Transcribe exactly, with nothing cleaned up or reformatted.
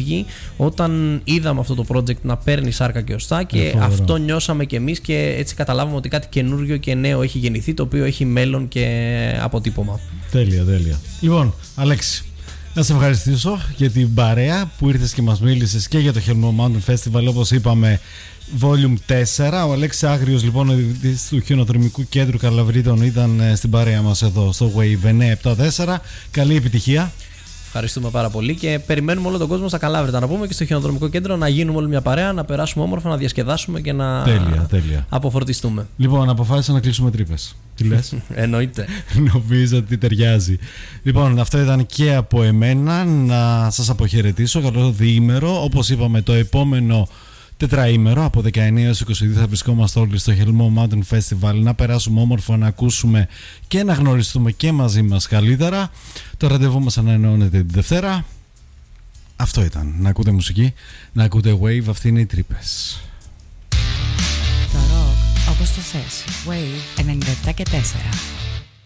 φύγει, όταν είδαμε αυτό το project να παίρνει σάρκα και οστά, και Εφόρο. αυτό νιώσαμε κι εμείς, και έτσι καταλάβαμε ότι κάτι καινούριο και νέο έχει γεννηθεί, το οποίο έχει μέλλον και αποτύπωμα. Τέλεια, τέλεια. Λοιπόν, Αλέξη, να σε ευχαριστήσω για την παρέα που ήρθες και μας μίλησες και για το Χελμό Mountain Festival, όπως είπαμε, Volume τέσσερα. Ο Αλέξης Άγριος, λοιπόν, ο διευθυντής του Χιονοδρομικού Κέντρου Καρλαβρίτων, ήταν στην παρέα μας εδώ στο Wave εννιακόσια εβδομήντα τέσσερα. Καλή επιτυχία. Ευχαριστούμε πάρα πολύ και περιμένουμε όλο τον κόσμο στα Καλάβρητα να πούμε, και στο Χιονοδρομικό Κέντρο, να γίνουμε όλοι μια παρέα, να περάσουμε όμορφα, να διασκεδάσουμε και να τέλεια, τέλεια. αποφορτιστούμε. Λοιπόν, αποφάσισα να κλείσουμε τρύπες. Τι λες? Εννοείται. Νομίζω ότι ταιριάζει. Λοιπόν, αυτό ήταν και από εμένα. Να σας αποχαιρετήσω. Καλό διήμερο. Όπως είπαμε, το επόμενο τετραήμερο από δεκαεννέα έως είκοσι δύο θα βρισκόμαστε όλοι στο Χελμό Mountain Festival, να περάσουμε όμορφα, να ακούσουμε και να γνωριστούμε και μαζί μας καλύτερα. Το ραντεβού μας ανανεώνεται την Δευτέρα. Αυτό ήταν. Να ακούτε μουσική, να ακούτε Wave. Αυτή είναι οι τρύπες. Το rock όπως το θες. Wave ενενήντα επτά και τέσσερα.